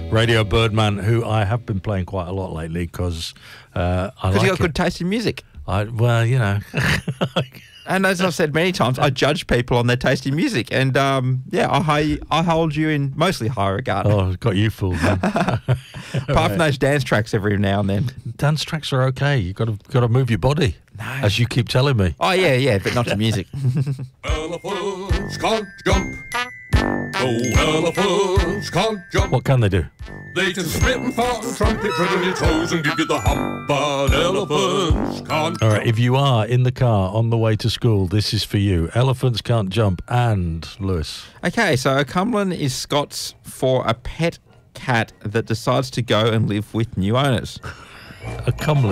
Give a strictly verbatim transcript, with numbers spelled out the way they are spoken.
Radio Birdman, who I have been playing quite a lot lately because uh, I like you got it. good taste in music. I, well, you know. And as I've said many times, I judge people on their taste in music. And, um, yeah, I I hold you in mostly high regard. Oh, got you fooled, man. Apart right. from those dance tracks every now and then. Dance tracks are okay. You've got to, got to move your body, no. as you keep telling me. Oh, yeah, yeah, but not to music. Elephants can't jump. Oh, elephants can't jump. What can they do? They can spit and fart and trumpet, twiddle your toes and give you the hump, but elephants can't All right, jump. if you are in the car on the way to school, this is for you. Elephants can't jump and Lewis. Okay, so a Cumberland is Scots for a pet cat that decides to go and live with new owners. A Cumberland.